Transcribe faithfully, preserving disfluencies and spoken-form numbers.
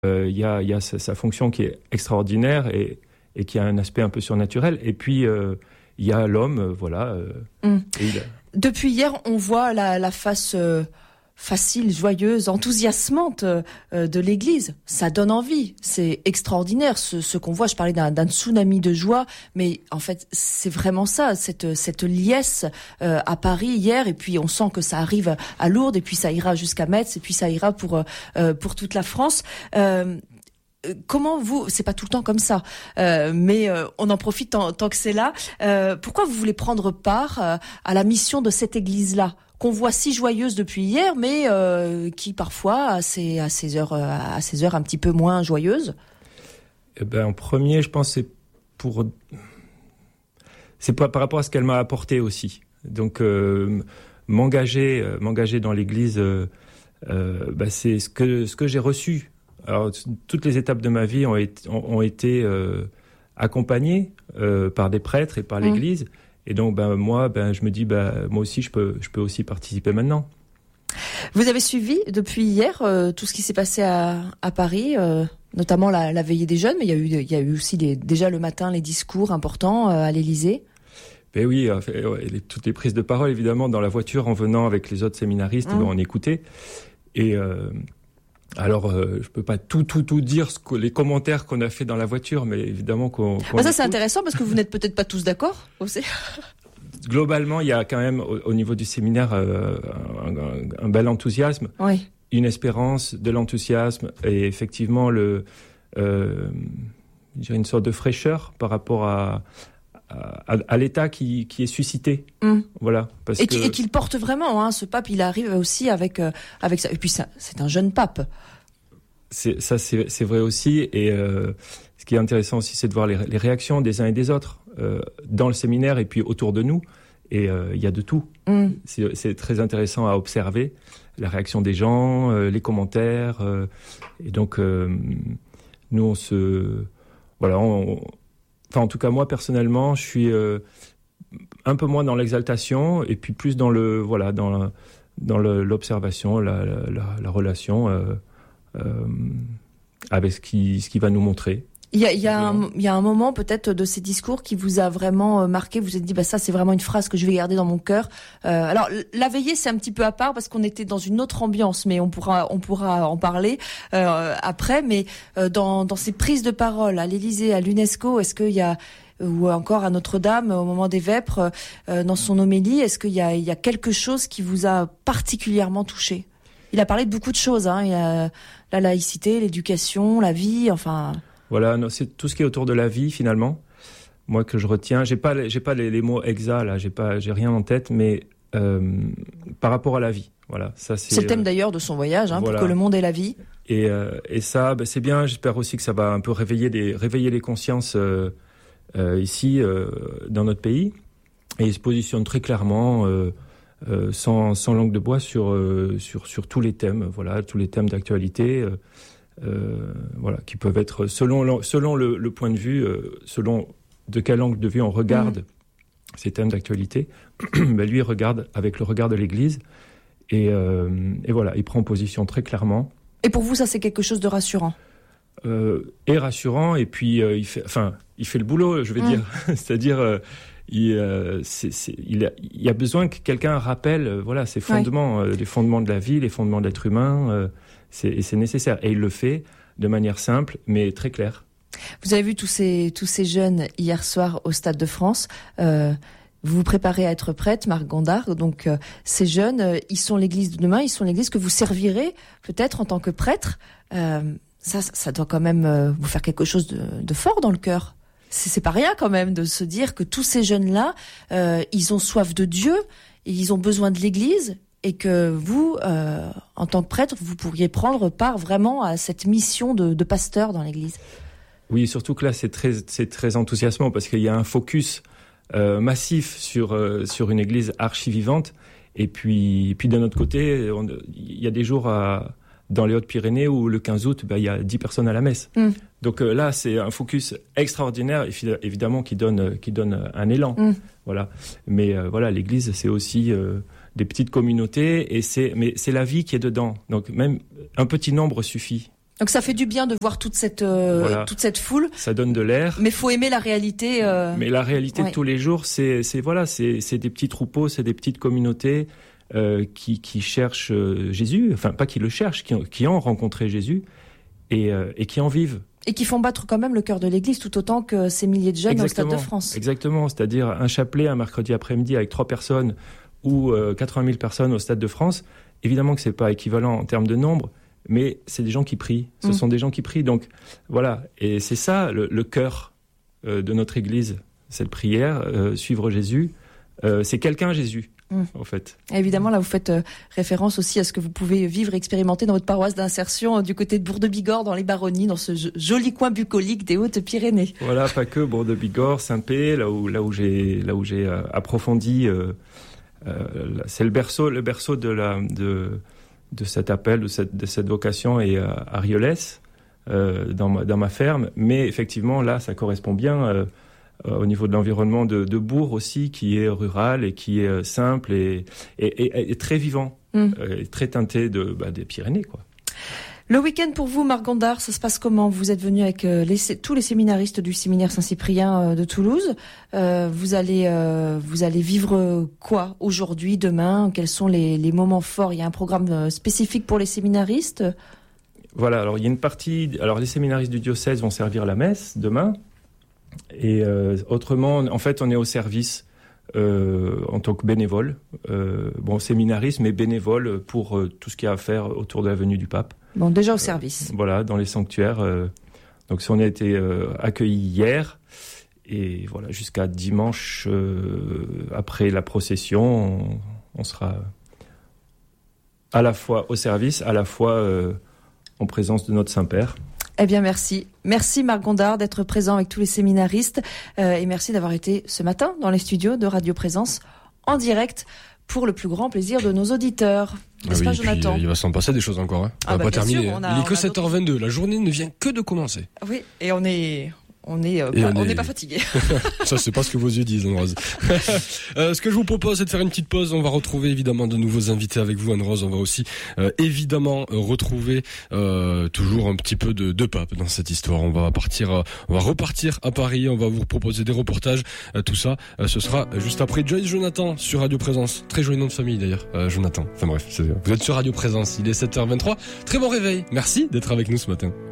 euh, y a, y a sa, sa fonction qui est extraordinaire et, et qui a un aspect un peu surnaturel. Et puis, euh, il y a l'homme, euh, voilà. Euh, mmh. et il a... Depuis hier, on voit la, la face euh, facile, joyeuse, enthousiasmante euh, de l'Église. Ça donne envie. C'est extraordinaire ce, ce qu'on voit. Je parlais d'un, d'un tsunami de joie, mais en fait, c'est vraiment ça, cette, cette liesse euh, à Paris hier. Et puis, on sent que ça arrive à Lourdes, et puis ça ira jusqu'à Metz, et puis ça ira pour euh, pour toute la France. Euh, Comment vous, c'est pas tout le temps comme ça, euh, mais euh, on en profite tant, tant que c'est là. Euh, pourquoi vous voulez prendre part euh, à la mission de cette église-là, qu'on voit si joyeuse depuis hier, mais euh, qui parfois a ses, à ses heures, à ses heures un petit peu moins joyeuses? Eh ben, en premier, je pense c'est pour, c'est par, par rapport à ce qu'elle m'a apporté aussi. Donc, euh, m'engager, euh, m'engager dans l'église, euh, euh, bah, c'est ce que ce que j'ai reçu. Alors, toutes les étapes de ma vie ont été, ont, ont été euh, accompagnées euh, par des prêtres et par mmh. l'Église. Et donc, ben, moi, ben, je me dis, ben, moi aussi, je peux, je peux aussi participer maintenant. Vous avez suivi depuis hier euh, tout ce qui s'est passé à, à Paris, euh, notamment la, la veillée des jeunes, mais il y a eu, il y a eu aussi les, déjà le matin les discours importants euh, à l'Élysée. Ben oui, euh, ouais, les, toutes les prises de parole, évidemment, dans la voiture, en venant avec les autres séminaristes, mmh. ben, on écoutait. Et... Euh, Alors, euh, je peux pas tout, tout, tout dire ce que, les commentaires qu'on a fait dans la voiture, mais évidemment qu'on... qu'on ah, ça, c'est intéressant parce que vous n'êtes peut-être pas tous d'accord aussi. Globalement, il y a quand même, au, au niveau du séminaire, euh, un, un, un bel enthousiasme, oui. une espérance, de l'enthousiasme et effectivement, le, euh, je dirais une sorte de fraîcheur par rapport à... À, à l'état qui, qui est suscité, mmh. voilà. Parce et, que... qui, et qu'il porte vraiment, hein, ce pape, il arrive aussi avec euh, avec ça. Et puis ça, c'est un jeune pape. C'est, ça, c'est, c'est vrai aussi. Et euh, ce qui est intéressant aussi, c'est de voir les, les réactions des uns et des autres euh, dans le séminaire et puis autour de nous. Et il euh, y a de tout. Mmh. C'est, c'est très intéressant à observer la réaction des gens, euh, les commentaires. Euh, et donc, euh, nous, on se, voilà, on Enfin, en tout cas, moi, personnellement, je suis euh, un peu moins dans l'exaltation et puis plus dans le, voilà, dans, la, dans le, l'observation, la, la, la relation euh, euh, avec ce qui, ce qui va nous montrer. Il y a, il y a un, il y a un moment peut-être de ces discours qui vous a vraiment marqué. Vous vous êtes dit, bah ça, c'est vraiment une phrase que je vais garder dans mon cœur. Euh, alors, la veillée, c'est un petit peu à part parce qu'on était dans une autre ambiance, mais on pourra, on pourra en parler euh, après. Mais euh, dans, dans ces prises de parole à l'Élysée, à l'UNESCO, est-ce qu'il y a ou encore à Notre-Dame au moment des Vêpres, euh, dans son homélie, est-ce qu'il y a, il y a quelque chose qui vous a particulièrement touché? Il a parlé de beaucoup de choses. Hein. Il y a la laïcité, l'éducation, la vie, enfin. Voilà, non, c'est tout ce qui est autour de la vie finalement. Moi que je retiens, j'ai pas, j'ai pas les, les mots exacts là, j'ai pas, j'ai rien en tête, mais euh, par rapport à la vie, voilà. Ça c'est. C'est le thème euh, d'ailleurs de son voyage, hein, voilà. Pour que le monde ait la vie. Et euh, et ça, ben, c'est bien. J'espère aussi que ça va un peu réveiller des, réveiller les consciences euh, euh, ici euh, dans notre pays. Et il se positionne très clairement, euh, euh, sans, sans langue de bois sur euh, sur sur tous les thèmes, voilà, tous les thèmes d'actualité. Euh, Euh, voilà, qui peuvent être selon selon le, le point de vue, euh, selon de quel angle de vue on regarde mmh. ces thèmes d'actualité. Ben lui il regarde avec le regard de l'Église et, euh, et voilà, il prend position très clairement. Et pour vous, ça c'est quelque chose de rassurant. Euh, et rassurant et puis euh, il fait, enfin, il fait le boulot, je vais mmh. dire, c'est-à-dire. Euh, Il, euh, c'est, c'est, il, a, il y a besoin que quelqu'un rappelle, euh, voilà, ces fondements, ouais. euh, les fondements de la vie, les fondements de l'être humain, euh, c'est, et c'est nécessaire. Et il le fait de manière simple, mais très claire. Vous avez vu tous ces, tous ces jeunes hier soir au Stade de France. Euh, vous vous préparez à être prête, Marc Gondard. Donc, euh, ces jeunes, euh, ils sont l'Église de demain, ils sont l'Église que vous servirez peut-être en tant que prêtre. Euh, ça, ça doit quand même euh, vous faire quelque chose de, de fort dans le cœur. C'est, c'est pas rien quand même de se dire que tous ces jeunes-là, euh, ils ont soif de Dieu, et ils ont besoin de l'Église, et que vous, euh, en tant que prêtre, vous pourriez prendre part vraiment à cette mission de, de pasteur dans l'Église. Oui, surtout que là, c'est très, c'est très enthousiasmant parce qu'il y a un focus euh, massif sur euh, sur une Église archi-vivante. Et puis, et puis d'un autre côté, il y a des jours à dans les Hautes-Pyrénées où le quinze août, ben, il y a dix personnes à la messe. Mm. Donc euh, là, c'est un focus extraordinaire, évidemment, qui donne, qui donne un élan. Mm. Voilà. Mais euh, voilà, l'Église, c'est aussi euh, des petites communautés, et c'est, mais c'est la vie qui est dedans. Donc même un petit nombre suffit. Donc ça fait du bien de voir toute cette euh, voilà. toute cette foule. Ça donne de l'air. Mais faut aimer la réalité. Euh... Mais la réalité ouais. de tous les jours, c'est c'est voilà, c'est c'est des petits troupeaux, c'est des petites communautés euh, qui qui cherchent euh, Jésus. Enfin, pas qui le cherchent, qui, qui ont rencontré Jésus et euh, et qui en vivent. Et qui font battre quand même le cœur de l'Église tout autant que ces milliers de jeunes Exactement. Au Stade de France. Exactement, c'est-à-dire un chapelet un mercredi après-midi avec trois personnes ou euh, quatre-vingt mille personnes au Stade de France. Évidemment que c'est pas équivalent en termes de nombre. Mais c'est des gens qui prient. Ce mmh. sont des gens qui prient. Donc, voilà. Et c'est ça, le, le cœur euh, de notre Église. Cette prière, euh, suivre Jésus. Euh, c'est quelqu'un Jésus, mmh. en fait. Et évidemment, là, vous faites euh, référence aussi à ce que vous pouvez vivre et expérimenter dans votre paroisse d'insertion euh, du côté de Bourg-de-Bigorre, dans les Baronnies, dans ce joli coin bucolique des Hautes-Pyrénées. Voilà, pas que Bourg-de-Bigorre, Saint-Pé, là où, là où j'ai, là où j'ai euh, approfondi. Euh, euh, c'est le berceau, le berceau de la... De, de cet appel, de cette, de cette vocation et à, à Riolès, euh, dans, ma, dans ma ferme. Mais effectivement, là, ça correspond bien euh, euh, au niveau de l'environnement de, de Bourg aussi, qui est rural et qui est euh, simple et, et, et, et très vivant, mmh. euh, et très teinté de, bah, des Pyrénées, quoi. Le week-end pour vous, Marc Gondard, ça se passe comment ? Vous êtes venu avec euh, les, tous les séminaristes du séminaire Saint-Cyprien euh, de Toulouse. Euh, vous allez, euh, vous allez vivre quoi aujourd'hui, demain ? Quels sont les, les moments forts ? Il y a un programme spécifique pour les séminaristes ? Voilà. Alors il y a une partie. Alors les séminaristes du diocèse vont servir la messe demain. Et euh, autrement, en fait, on est au service euh, en tant que bénévole. Euh, bon, séminariste, mais bénévole pour euh, tout ce qu'il y a à faire autour de la venue du pape. Bon, déjà au service. Euh, voilà, dans les sanctuaires. Euh, donc, on a été euh, accueillis hier. Et voilà, jusqu'à dimanche, euh, après la procession, on, on sera à la fois au service, à la fois euh, en présence de notre Saint-Père. Eh bien, merci. Merci Marc Gondard d'être présent avec tous les séminaristes. Euh, et merci d'avoir été ce matin dans les studios de Radio Présence en direct pour le plus grand plaisir de nos auditeurs. N'est-ce ah pas, oui, Jonathan ? Il va s'en passer des choses encore. Hein. Ah on bah, va pas terminer. Sûr, a, il est que sept heures vingt-deux. La journée ne vient que de commencer. Oui, et on est... On est, euh, pas, on n'est est... pas fatigué. Ça, c'est pas ce que vos yeux disent, Anne-Rose. euh, ce que je vous propose, c'est de faire une petite pause. On va retrouver évidemment de nouveaux invités avec vous, Anne-Rose. On va aussi euh, évidemment euh, retrouver euh, toujours un petit peu de, de pape dans cette histoire. On va partir, euh, on va repartir à Paris. On va vous proposer des reportages. Euh, tout ça, euh, ce sera juste après Joyce Jonathan sur Radio Présence. Très joli nom de famille d'ailleurs, euh, Jonathan. Enfin bref, c'est, vous êtes sur Radio Présence. Il est sept heures vingt-trois. Très bon réveil. Merci d'être avec nous ce matin.